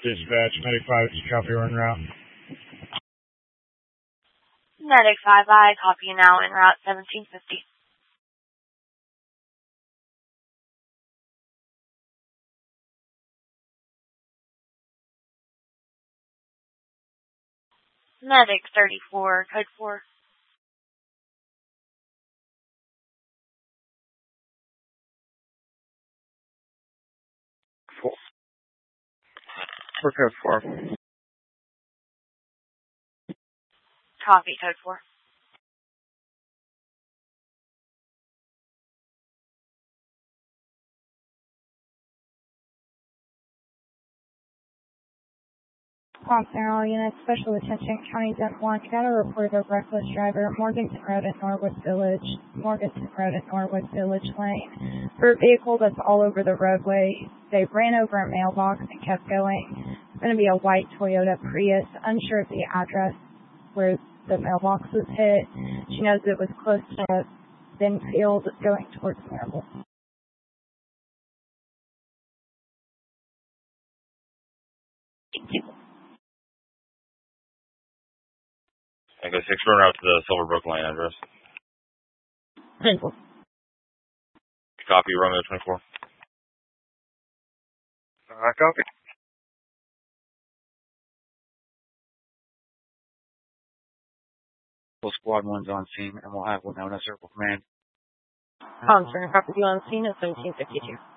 Dispatch, Medic 5, copy, we're en route. Medic 5I, copy you now, en route 1750. Medic 34, code 4. For code 4. Copy, code 4. All units, special attention, County Dump 1, got a report of a reckless driver, Morganton Road at Norwood Village Lane. For a vehicle that's all over the roadway, they ran over a mailbox and kept going. It's going to be a white Toyota Prius, unsure of the address where the mailbox was hit. She knows it was close to Benfield going towards Marble. Echo 6, run out to the Silverbrook Lane address. Copy, Romeo 24. Copy. Well, Squad 1's on scene, and we'll have Winona Circle Command. Copy, you on scene at 1752.